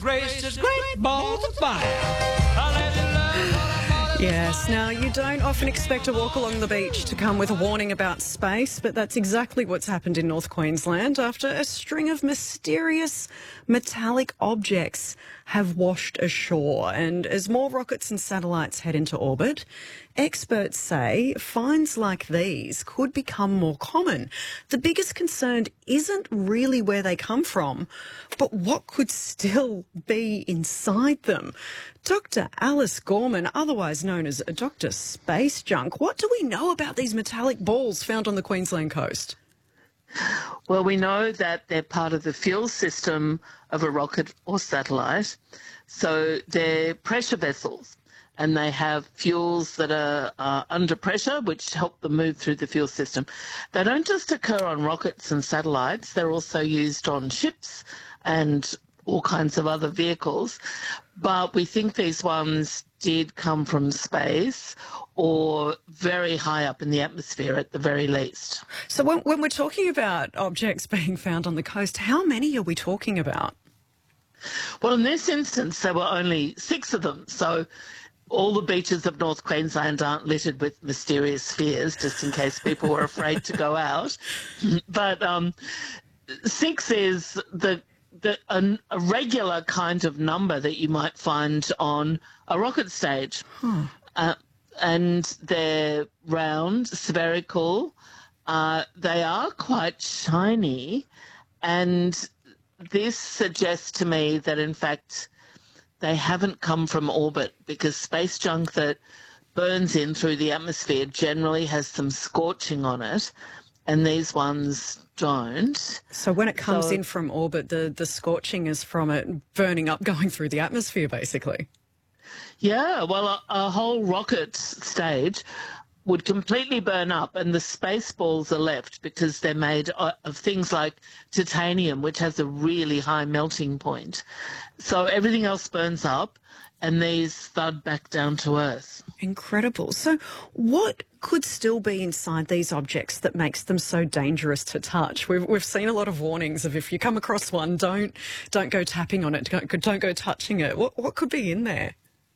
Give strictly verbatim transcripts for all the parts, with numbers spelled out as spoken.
Gracious great balls of fire. Yes, now you don't often expect a walk along the beach to come with a warning about space, but that's exactly what's happened in North Queensland after a string of mysterious metallic objects have washed ashore. And as more rockets and satellites head into orbit, experts say finds like these could become more common. The biggest concern isn't really where they come from, but what could still be inside them. Doctor Alice Gorman, otherwise known as Doctor Space Junk, what do we know about these metallic balls found on the Queensland coast? Well, we know that they're part of the fuel system of a rocket or satellite. So they're pressure vessels, and they have fuels that are uh, under pressure, which help them move through the fuel system. They don't just occur on rockets and satellites. They're also used on ships and all kinds of other vehicles. But we think these ones did come from space or very high up in the atmosphere at the very least. So when, when we're talking about objects being found on the coast, how many are we talking about? Well, in this instance, there were only six of them. So all the beaches of North Queensland aren't littered with mysterious spheres, just in case people were afraid to go out. But um, six is the The, a, a regular kind of number that you might find on a rocket stage. Hmm. Uh, and they're round, spherical. Uh, they are quite shiny. And this suggests to me that, in fact, they haven't come from orbit, because space junk that burns in through the atmosphere generally has some scorching on it, and these ones don't. So when it comes so, in from orbit, the, the scorching is from it burning up, going through the atmosphere, basically. Yeah, well, a, a whole rocket stage would completely burn up, and the space balls are left because they're made of things like titanium, which has a really high melting point. So everything else burns up, and these thud back down to Earth. Incredible. So what could still be inside these objects that makes them so dangerous to touch? We've, we've seen a lot of warnings of, if you come across one, don't don't go tapping on it, don't, don't go touching it. What, what could be in there?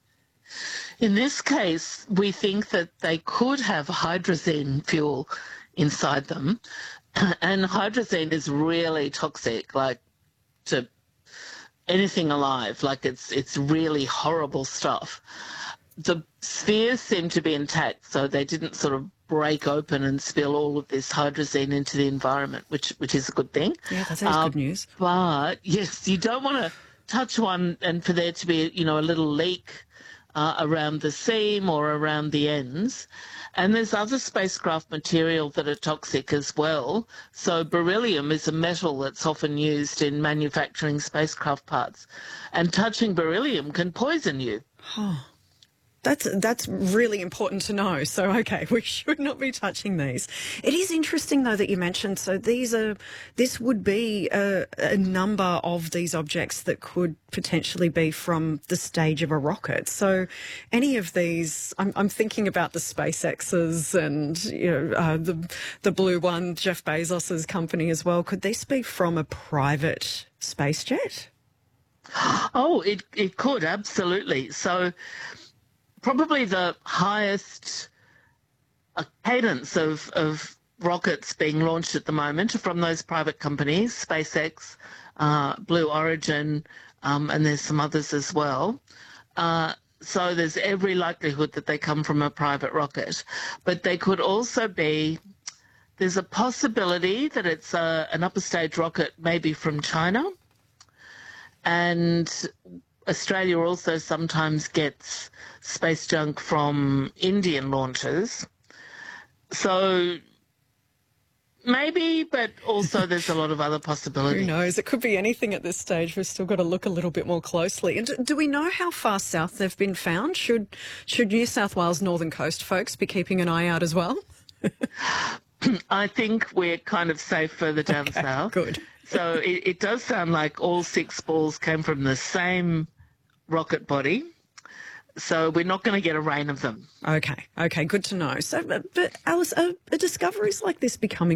In this case, we think that they could have hydrazine fuel inside them, and hydrazine is really toxic, like to anything alive. Like it's it's really horrible stuff. The spheres seem to be intact, so they didn't sort of break open and spill all of this hydrazine into the environment, which which is a good thing. Yeah, that sounds uh, good news. But yes, you don't want to touch one and for there to be, you know, a little leak uh, around the seam or around the ends. And there's other spacecraft material that are toxic as well. So beryllium is a metal that's often used in manufacturing spacecraft parts, and touching beryllium can poison you. Oh. That's that's really important to know. So, okay, we should not be touching these. It is interesting, though, that you mentioned, so these are, this would be a, a number of these objects that could potentially be from the stage of a rocket. So any of these, I'm, I'm thinking about the SpaceX's and, you know, uh, the, the blue one, Jeff Bezos's company as well. Could this be from a private space jet? Oh, it, it could, absolutely. So probably the highest uh, cadence of, of rockets being launched at the moment are from those private companies, SpaceX, uh, Blue Origin, um, and there's some others as well. Uh, so there's every likelihood that they come from a private rocket. But they could also be, there's a possibility that it's a, an upper stage rocket maybe from China. And Australia also sometimes gets space junk from Indian launches. So maybe, but also there's a lot of other possibilities. Who knows? It could be anything at this stage. We've still got to look a little bit more closely. And do, do we know how far south they've been found? Should, should New South Wales Northern Coast folks be keeping an eye out as well? I think we're kind of safe further down okay, south. Good. So it, it does sound like all six balls came from the same rocket body. So we're not going to get a rain of them. Okay, okay, good to know. So, but, but Alice, are, are discoveries like this becoming